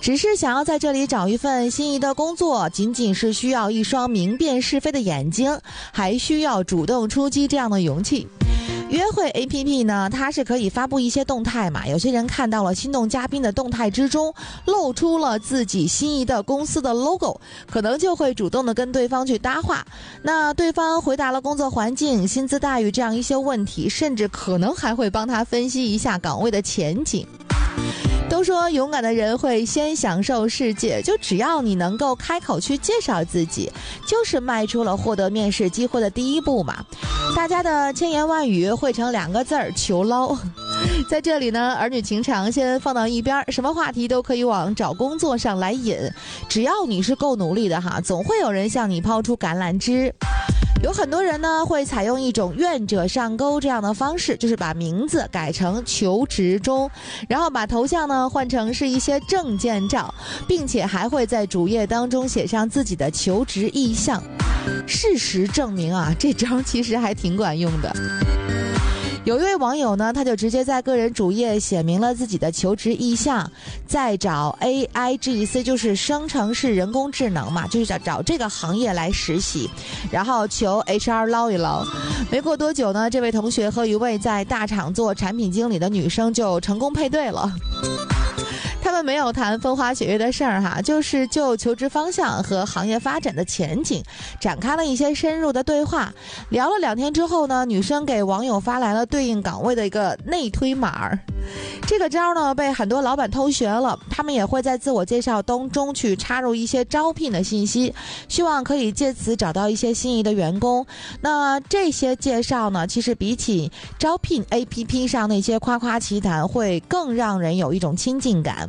只是想要在这里找一份心仪的工作，仅仅是需要一双明辨是非的眼睛，还需要主动出击这样的勇气。约会 APP 呢，它是可以发布一些动态嘛，有些人看到了心动嘉宾的动态之中露出了自己心仪的公司的 logo， 可能就会主动的跟对方去搭话，那对方回答了工作环境、薪资待遇这样一些问题，甚至可能还会帮他分析一下岗位的前景。都说勇敢的人会先享受世界，就只要你能够开口去介绍自己，就是迈出了获得面试机会的第一步嘛。大家的千言万语汇成2个字儿：求捞。在这里呢，儿女情长先放到一边，什么话题都可以往找工作上来引，只要你是够努力的哈，总会有人向你抛出橄榄枝。有很多人呢会采用一种愿者上钩这样的方式，就是把名字改成求职中，然后把头像呢换成是一些证件照，并且还会在主页当中写上自己的求职意向。事实证明啊，这招其实还挺管用的。有一位网友呢，他就直接在个人主页写明了自己的求职意向，在找 AIGC， 就是生成式人工智能嘛，就是找这个行业来实习，然后求 HR 捞一捞。没过多久呢，这位同学和一位在大厂做产品经理的女生就成功配对了。他们没有谈风花雪月的事儿哈，就是就求职方向和行业发展的前景展开了一些深入的对话。聊了2天之后呢，女生给网友发来了对应岗位的一个内推码。这个招呢被很多老板偷学了，他们也会在自我介绍当中去插入一些招聘的信息，希望可以借此找到一些心仪的员工。那这些介绍呢，其实比起招聘 APP 上那些夸夸其谈，会更让人有一种亲近感。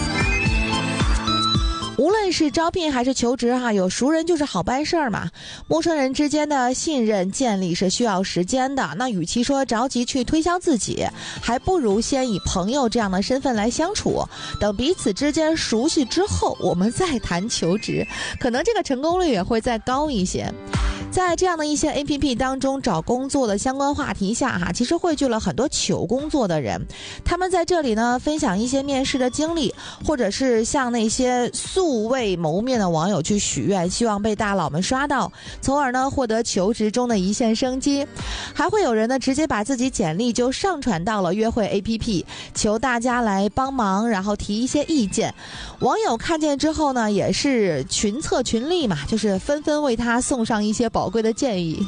无论是招聘还是求职哈，有熟人就是好办事儿嘛。陌生人之间的信任建立是需要时间的，那与其说着急去推销自己，还不如先以朋友这样的身份来相处，等彼此之间熟悉之后，我们再谈求职，可能这个成功率也会再高一些。在这样的一些 APP 当中找工作的相关话题下哈，其实汇聚了很多求工作的人，他们在这里呢分享一些面试的经历，或者是向那些素未谋面的网友去许愿，希望被大佬们刷到，从而呢获得求职中的一线生机。还会有人呢直接把自己简历就上传到了约会 APP， 求大家来帮忙，然后提一些意见。网友看见之后呢，也是群策群力嘛，就是纷纷为他送上一些宝贵的建议。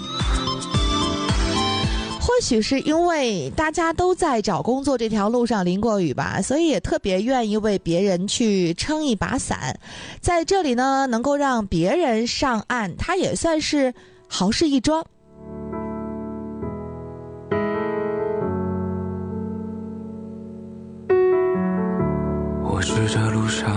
或许是因为大家都在找工作这条路上淋过雨吧，所以也特别愿意为别人去撑一把伞。在这里呢，能够让别人上岸，它也算是好事一桩。 我是这路上